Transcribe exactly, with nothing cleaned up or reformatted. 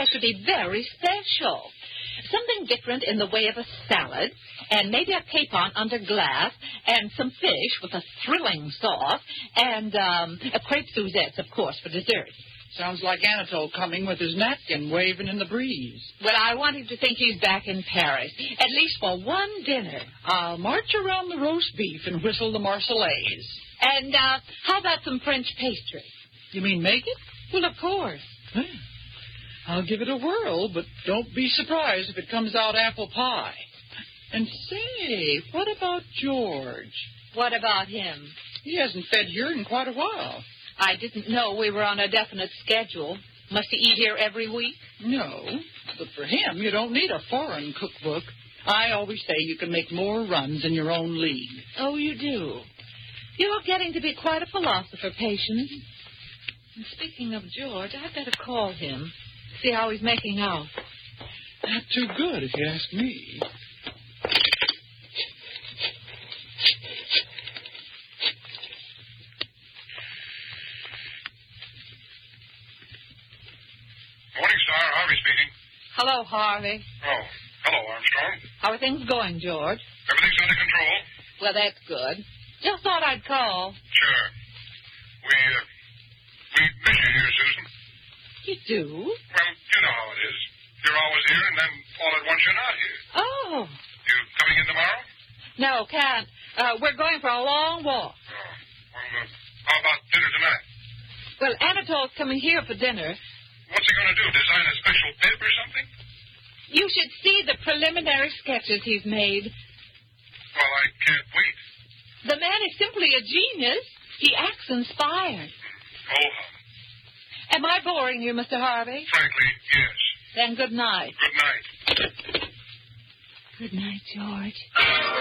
has to be very special. Something different in the way of a salad, and maybe a capon under glass, and some fish with a thrilling sauce, and um, a crepe Suzette, of course, for dessert. Sounds like Anatole coming with his napkin waving in the breeze. Well, I want him to think he's back in Paris, at least for one dinner. I'll march around the roast beef and whistle the Marseillaise. And uh, how about some French pastry? You mean make it? Well, of course. Well, I'll give it a whirl, but don't be surprised if it comes out apple pie. And say, what about George? What about him? He hasn't fed here in quite a while. I didn't know we were on a definite schedule. Must he eat here every week? No, but for him, you don't need a foreign cookbook. I always say you can make more runs in your own league. Oh, you do? You're getting to be quite a philosopher, Patience. And speaking of George, I'd better call him. See how he's making out. Not too good, if you ask me. Morning, Star. Harvey speaking. Hello, Harvey. Oh, hello, Armstrong. How are things going, George? Everything's under control? Well, that's good. Just thought I'd call. Sure. We, uh, we miss you here, Susan. You do? Well, you know how it is. You're always here, and then all at once you're not here. Oh. You coming in tomorrow? No, can't. Uh, we're going for a long walk. Oh, well, uh, how about dinner tonight? Well, Anatole's coming here for dinner. What's he going to do, design a special bib or something? You should see the preliminary sketches he's made. Well, I can't wait. The man is simply a genius. He acts inspired. Oh, Am I boring you, Mister Harvey? frankly, yes. Then good night. Good night. Good night, George.